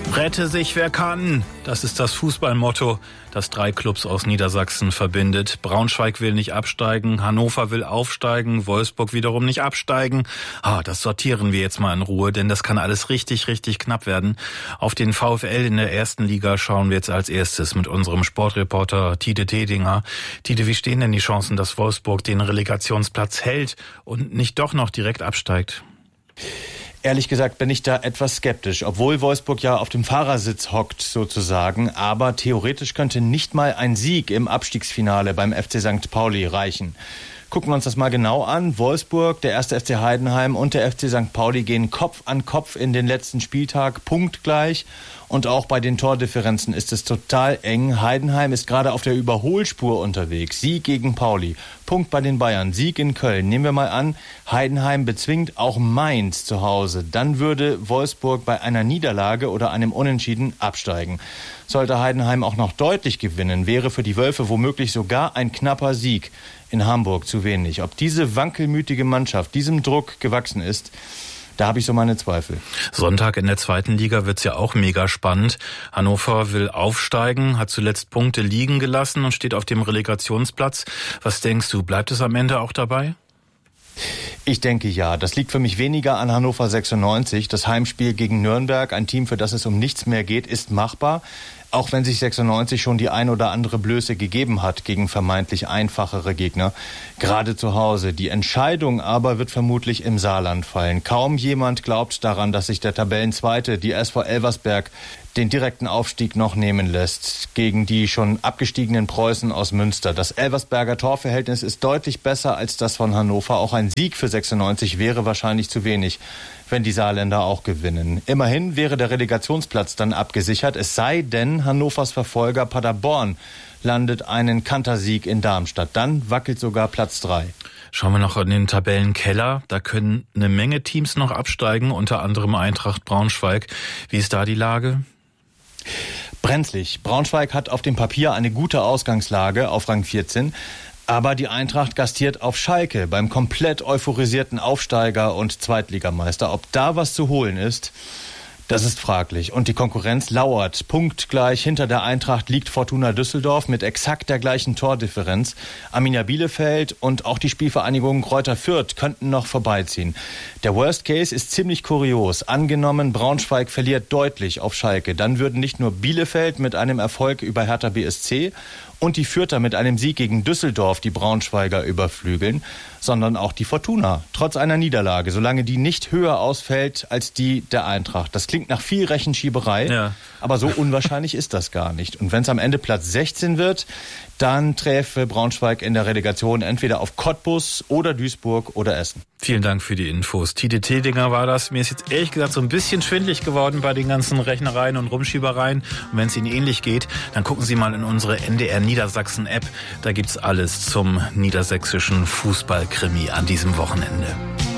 Rette sich, wer kann. Das ist das Fußballmotto, das 3 Clubs aus Niedersachsen verbindet. Braunschweig will nicht absteigen, Hannover will aufsteigen, Wolfsburg wiederum nicht absteigen. Das sortieren wir jetzt mal in Ruhe, denn das kann alles richtig, richtig knapp werden. Auf den VfL in der ersten Liga schauen wir jetzt als erstes mit unserem Sportreporter Tide Tedinger. Tide, wie stehen denn die Chancen, dass Wolfsburg den Relegationsplatz hält und nicht doch noch direkt absteigt? Ehrlich gesagt bin ich da etwas skeptisch, obwohl Wolfsburg ja auf dem Fahrersitz hockt sozusagen. Aber theoretisch könnte nicht mal ein Sieg im Abstiegsfinale beim FC St. Pauli reichen. Gucken wir uns das mal genau an. Wolfsburg, der 1. FC Heidenheim und der FC St. Pauli gehen Kopf an Kopf in den letzten Spieltag, punktgleich. Und auch bei den Tordifferenzen ist es total eng. Heidenheim ist gerade auf der Überholspur unterwegs. Sieg gegen Pauli, Punkt bei den Bayern, Sieg in Köln. Nehmen wir mal an, Heidenheim bezwingt auch Mainz zu Hause. Dann würde Wolfsburg bei einer Niederlage oder einem Unentschieden absteigen. Sollte Heidenheim auch noch deutlich gewinnen, wäre für die Wölfe womöglich sogar ein knapper Sieg in Hamburg zu wenig. Ob diese wankelmütige Mannschaft diesem Druck gewachsen ist, da habe ich so meine Zweifel. Sonntag in der zweiten Liga wird's ja auch mega spannend. Hannover will aufsteigen, hat zuletzt Punkte liegen gelassen und steht auf dem Relegationsplatz. Was denkst du, bleibt es am Ende auch dabei? Ich denke ja. Das liegt für mich weniger an Hannover 96. Das Heimspiel gegen Nürnberg, ein Team, für das es um nichts mehr geht, ist machbar. Auch wenn sich 96 schon die ein oder andere Blöße gegeben hat gegen vermeintlich einfachere Gegner, gerade zu Hause. Die Entscheidung aber wird vermutlich im Saarland fallen. Kaum jemand glaubt daran, dass sich der Tabellenzweite, die SV Elversberg, den direkten Aufstieg noch nehmen lässt gegen die schon abgestiegenen Preußen aus Münster. Das Elversberger Torverhältnis ist deutlich besser als das von Hannover. Auch ein Sieg für 96 wäre wahrscheinlich zu wenig, wenn die Saarländer auch gewinnen. Immerhin wäre der Relegationsplatz dann abgesichert, es sei denn, Hannovers Verfolger Paderborn landet einen Kantersieg in Darmstadt. Dann wackelt sogar Platz 3. Schauen wir noch in den Tabellenkeller. Da können eine Menge Teams noch absteigen, unter anderem Eintracht Braunschweig. Wie ist da die Lage? Brenzlig. Braunschweig hat auf dem Papier eine gute Ausgangslage auf Rang 14. Aber die Eintracht gastiert auf Schalke beim komplett euphorisierten Aufsteiger und Zweitligameister. Ob da was zu holen ist, das ist fraglich. Und die Konkurrenz lauert. Punktgleich hinter der Eintracht liegt Fortuna Düsseldorf mit exakt der gleichen Tordifferenz. Arminia Bielefeld und auch die Spielvereinigung Greuther Fürth könnten noch vorbeiziehen. Der Worst Case ist ziemlich kurios. Angenommen, Braunschweig verliert deutlich auf Schalke. Dann würden nicht nur Bielefeld mit einem Erfolg über Hertha BSC und die Fürther mit einem Sieg gegen Düsseldorf die Braunschweiger überflügeln, sondern auch die Fortuna, trotz einer Niederlage, solange die nicht höher ausfällt als die der Eintracht. Das klingt nach viel Rechenschieberei, ja, aber so unwahrscheinlich ist das gar nicht. Und wenn es am Ende Platz 16 wird, dann träfe Braunschweig in der Relegation entweder auf Cottbus oder Duisburg oder Essen. Vielen Dank für die Infos. Tide Tedinger war das. Mir ist jetzt ehrlich gesagt so ein bisschen schwindelig geworden bei den ganzen Rechnereien und Rumschiebereien. Und wenn es Ihnen ähnlich geht, dann gucken Sie mal in unsere NDR Niedersachsen App. Da gibt's alles zum niedersächsischen Fußballkrimi an diesem Wochenende.